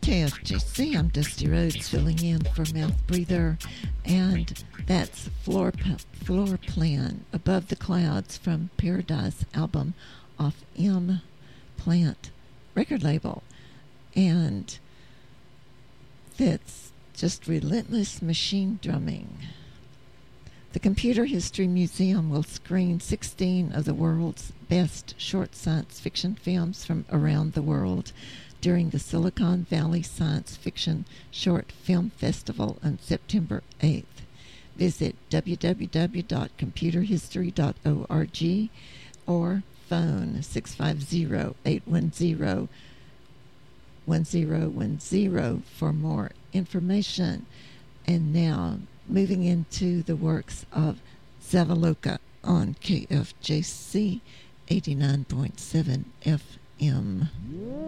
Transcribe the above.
KFJC, I'm Dusty Rhodes filling in for Mouth Breather, and that's Floor Plan, Above the Clouds from Paradise album off M Plant record label. And that's just relentless machine drumming. The Computer History Museum will screen 16 of the world's best short science fiction films from around the world during the Silicon Valley Science Fiction Short Film Festival on September 8th. Visit www.computerhistory.org or phone 650-810-1010 for more information. And now, moving into the works of Zavaloka on KFJC 89.7 FM.